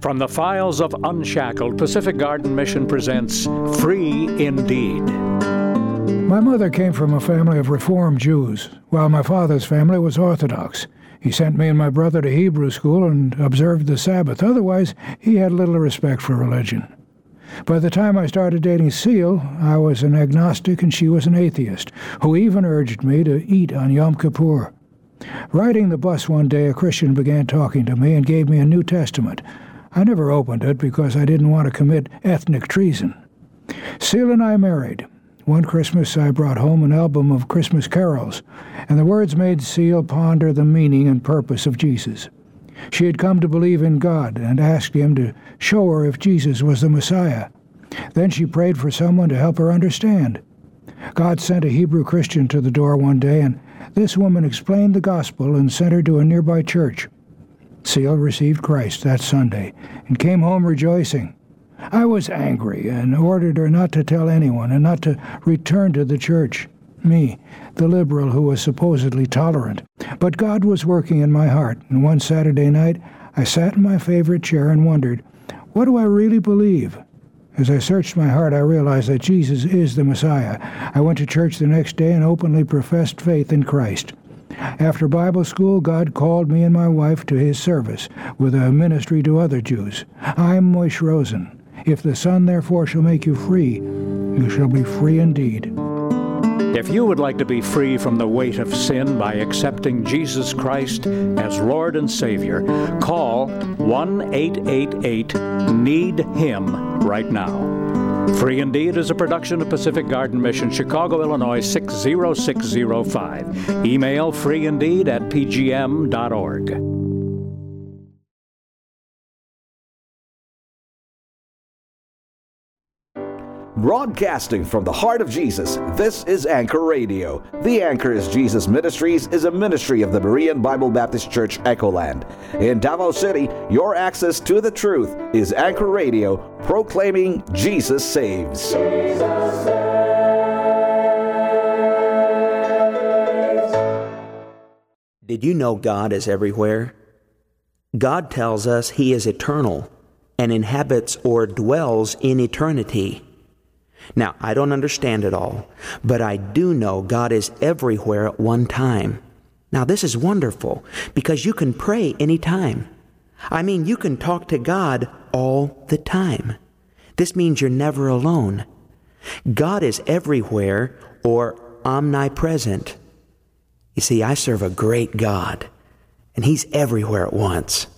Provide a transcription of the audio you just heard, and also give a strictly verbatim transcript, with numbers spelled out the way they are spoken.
From the files of Unshackled, Pacific Garden Mission presents Free Indeed. My mother came from a family of Reform Jews, while my father's family was Orthodox. He sent me and my brother to Hebrew school and observed the Sabbath. Otherwise, he had little respect for religion. By the time I started dating Seal, I was an agnostic and she was an atheist, who even urged me to eat on Yom Kippur. Riding the bus one day, a Christian began talking to me and gave me a New Testament. I never opened it because I didn't want to commit ethnic treason. Seal and I married. One Christmas I brought home an album of Christmas carols, and the words made Seal ponder the meaning and purpose of Jesus. She had come to believe in God and asked him to show her if Jesus was the Messiah. Then she prayed for someone to help her understand. God sent a Hebrew Christian to the door one day, and this woman explained the gospel and sent her to a nearby church. Seal received Christ that Sunday and came home rejoicing. I was angry and ordered her not to tell anyone and not to return to the church. Me, the liberal who was supposedly tolerant. But God was working in my heart, and one Saturday night I sat in my favorite chair and wondered, what do I really believe? As I searched my heart, I realized that Jesus is the Messiah. I went to church the next day and openly professed faith in Christ. After Bible school, God called me and my wife to his service with a ministry to other Jews. I'm Moshe Rosen. If the Son therefore shall make you free, you shall be free indeed. If you would like to be free from the weight of sin by accepting Jesus Christ as Lord and Savior, call one eight eight eight need him right now. Free Indeed is a production of Pacific Garden Mission, Chicago, Illinois six zero six zero five. Email freeindeed at p g m dot org. Broadcasting from the heart of Jesus, this is Anchor Radio. The Anchor is Jesus Ministries is a ministry of the Berean Bible Baptist Church, Echoland. In Davao City, your access to the truth is Anchor Radio, proclaiming Jesus saves. Jesus saves. Did you know God is everywhere? God tells us He is eternal and inhabits or dwells in eternity. Now, I don't understand it all, but I do know God is everywhere at one time. Now, this is wonderful because you can pray anytime. I mean, you can talk to God all the time. This means you're never alone. God is everywhere or omnipresent. You see, I serve a great God, and He's everywhere at once.